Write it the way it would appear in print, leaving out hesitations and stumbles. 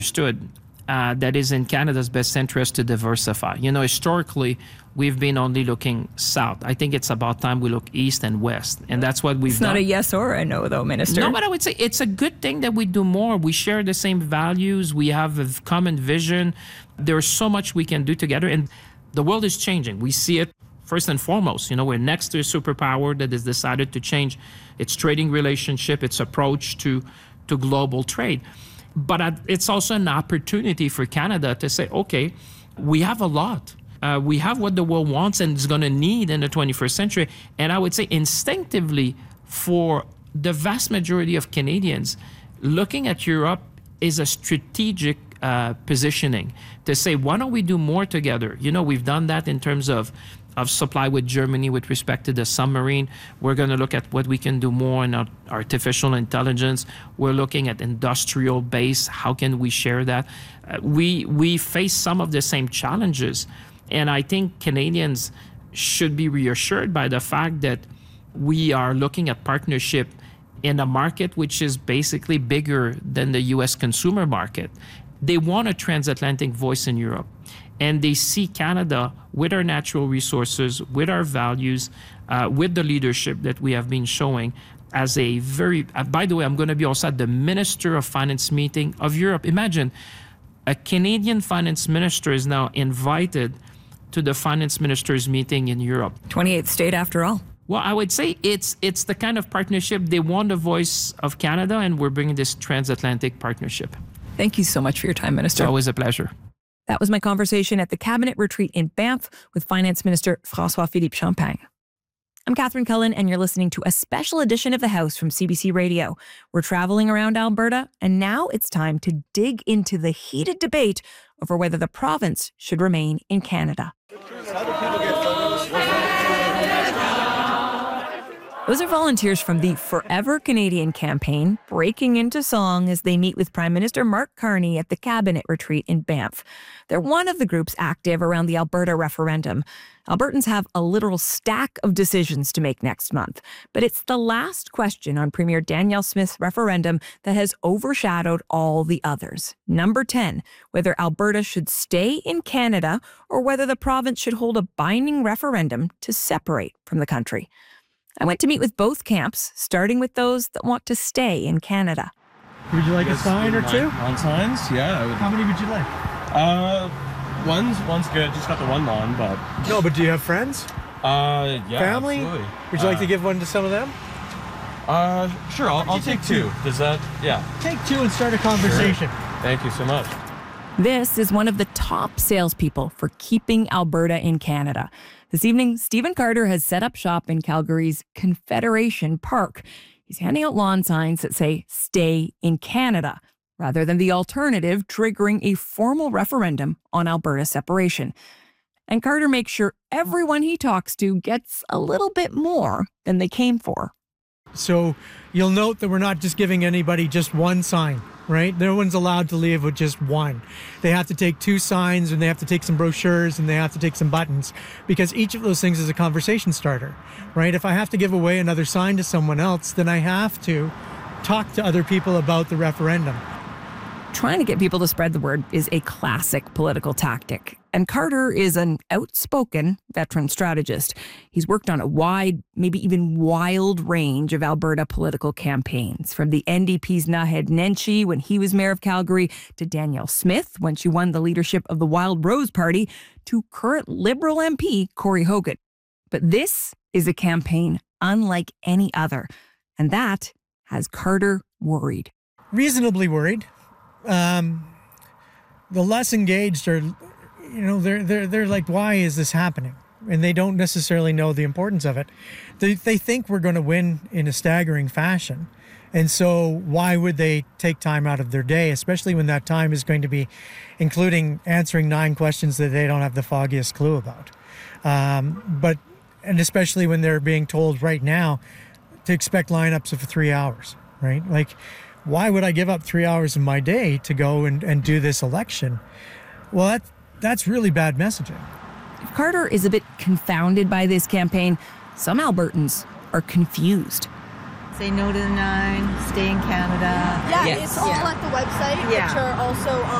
understood that is in Canada's best interest to diversify. Historically, we've been only looking south. I think it's about time we look east and west, and that's what we've done. It's not a yes or a no, though, Minister. No, but I would say it's a good thing that we do more. We share the same values. We have a common vision. There's so much we can do together, and the world is changing. We see it first and foremost. We're next to a superpower that has decided to change its trading relationship, its approach to global trade. But it's also an opportunity for Canada to say, okay, we have a lot. We have what the world wants and is going to need in the 21st century. And I would say instinctively, for the vast majority of Canadians, looking at Europe is a strategic positioning to say, why don't we do more together? We've done that in terms of supply with Germany with respect to the submarine. We're going to look at what we can do more in artificial intelligence. We're looking at industrial base. How can we share that? We face some of the same challenges. And I think Canadians should be reassured by the fact that we are looking at partnership in a market which is basically bigger than the U.S. consumer market. They want a transatlantic voice in Europe. And they see Canada with our natural resources, with our values, with the leadership that we have been showing as a very, by the way, I'm going to be also at the Minister of Finance meeting of Europe. Imagine a Canadian finance minister is now invited to the finance ministers meeting in Europe. 28th state after all. Well, I would say it's the kind of partnership they want the voice of Canada, and we're bringing this transatlantic partnership. Thank you so much for your time, Minister. It's always a pleasure. That was my conversation at the Cabinet Retreat in Banff with Finance Minister François-Philippe Champagne. I'm Catherine Cullen, and you're listening to a special edition of The House from CBC Radio. We're traveling around Alberta, and now it's time to dig into the heated debate over whether the province should remain in Canada. Those are volunteers from the Forever Canadian campaign breaking into song as they meet with Prime Minister Mark Carney at the Cabinet Retreat in Banff. They're one of the groups active around the Alberta referendum. Albertans have a literal stack of decisions to make next month, but it's the last question on Premier Danielle Smith's referendum that has overshadowed all the others. Number 10, whether Alberta should stay in Canada or whether the province should hold a binding referendum to separate from the country. I went to meet with both camps, starting with those that want to stay in Canada. Would you like a sign or two? On signs, yeah. I would. How many would you like? One's good. Just got the one on, but... No, but do you have friends? Yeah, family? Absolutely. Would you like to give one to some of them? Sure, I'll take two. Does that, yeah. Take two and start a conversation. Sure. Thank you so much. This is one of the top salespeople for keeping Alberta in Canada. This evening, Stephen Carter has set up shop in Calgary's Confederation Park. He's handing out lawn signs that say, "Stay in Canada," rather than the alternative triggering a formal referendum on Alberta separation. And Carter makes sure everyone he talks to gets a little bit more than they came for. So you'll note that we're not just giving anybody just one sign, right? No one's allowed to leave with just one. They have to take two signs, and they have to take some brochures, and they have to take some buttons, because each of those things is a conversation starter, right? If I have to give away another sign to someone else, then I have to talk to other people about the referendum. Trying to get people to spread the word is a classic political tactic. And Carter is an outspoken veteran strategist. He's worked on a wide, maybe even wild range of Alberta political campaigns, from the NDP's Naheed Nenshi when he was mayor of Calgary, to Danielle Smith when she won the leadership of the Wild Rose Party, to current Liberal MP Corey Hogan. But this is a campaign unlike any other, and that has Carter worried. Reasonably worried. The less engaged are, they're like, why is this happening? And they don't necessarily know the importance of it. They think we're going to win in a staggering fashion. And so why would they take time out of their day, especially when that time is going to be including answering 9 questions that they don't have the foggiest clue about? And especially when they're being told right now to expect lineups of 3 hours, right? Like, why would I give up 3 hours of my day to go and do this election? Well, that's really bad messaging. If Carter is a bit confounded by this campaign, some Albertans are confused. Say no to the 9, stay in Canada. Yeah, Yes. it's all at the website, Yeah. which are also